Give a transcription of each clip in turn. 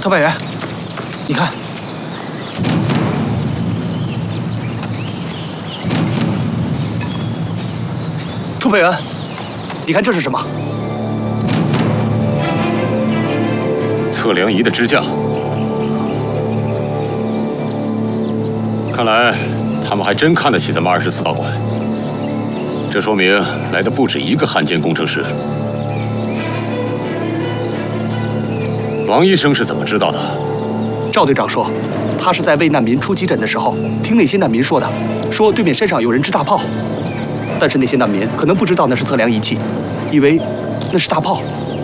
特派员，你看，特派员，你看这是什么？ 测量仪的支架。看来他们还真看得起咱们24道馆。这说明来的不止一个汉奸工程师。王医生是怎么知道的？ 赵队长说，他是在为难民出急诊的时候，听那些难民说的，说对面山上有人支大炮，但是那些难民可能不知道那是测量仪器，以为那是大炮。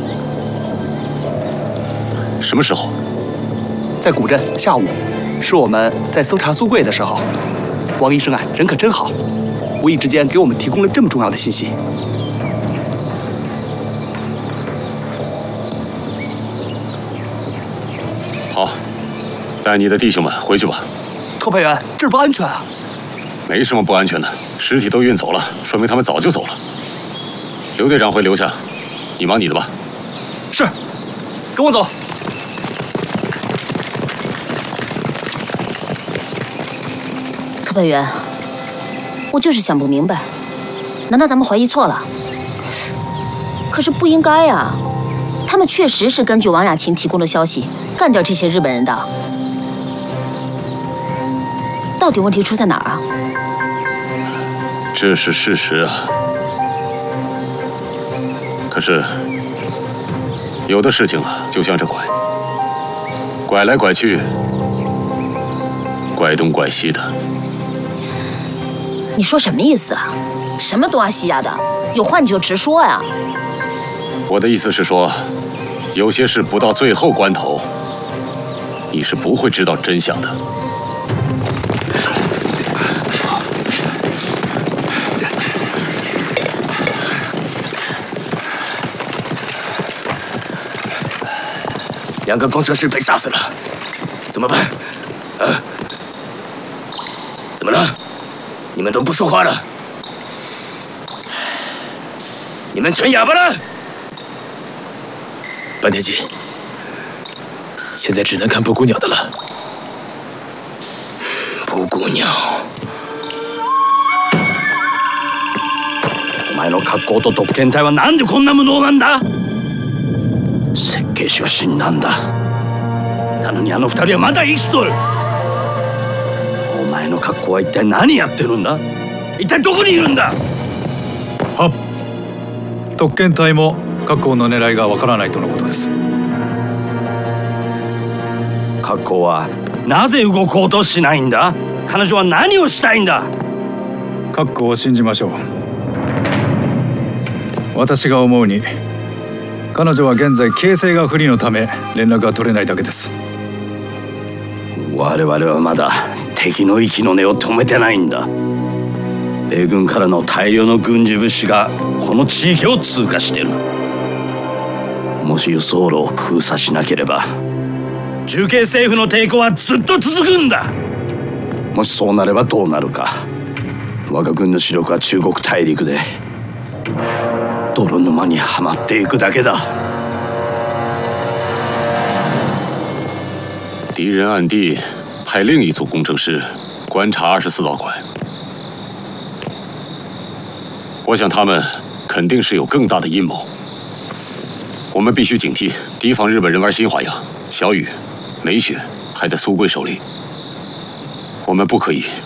什么时候？ 在古镇下午，是我们在搜查苏贵的时候。王医生啊，人可真好，无意之间给我们提供了这么重要的信息。 好，带你的弟兄们回去吧。 特派员，这儿不安全啊！ 没什么不安全的，尸体都运走了，说明他们早就走了。刘队长会留下，你忙你的吧。 是，跟我走。 特派员，我就是想不明白，难道咱们怀疑错了？可是不应该啊，他们确实是根据王雅琴提供的消息干掉这些日本人的。到底问题出在哪儿啊？ 这是事实啊。可是，有的事情啊，就像这拐，拐来拐去，拐东拐西的。 你说什么意思啊？什么东啊西呀的？有话你就直说呀。 我的意思是说，有些事不到最后关头，你是不会知道真相的。 2个工程师被炸死了，怎么办？啊？怎么了？你们都不说话了？你们全哑巴了？ 半天记，现在只能看布谷鸟的了。 布谷鸟。お前の格好と特遣隊はなんでこんな無能なんだ？設計士は死んだんだ。なのにあの2人はまだ生きとる。お前の格好は一体何やってるんだ？一体どこにいるんだ？ はっ、特遣隊も格好の狙いがわからないとのことです。 格好はなぜ動こうとしないんだ？彼女は何をしたいんだ？ 格好を信じましょう。私が思うに、彼女は現在形勢が不利のため連絡が取れないだけです。 我々はまだ敵の息の根を止めてないんだ。米軍からの大量の軍事物資がこの地域を通過してる。もし輸送路を封鎖しなければ重慶政府の抵抗はずっと続くんだ。もしそうなればどうなるか。我が軍の主力は中国大陸で泥沼にはまっていくだけだ。 敌人暗地派另一组工程师观察24道馆，我想他们肯定是有更大的阴谋。我们必须警惕，提防日本人玩新花样。小雨、梅雪还在苏贵手里，我们不可以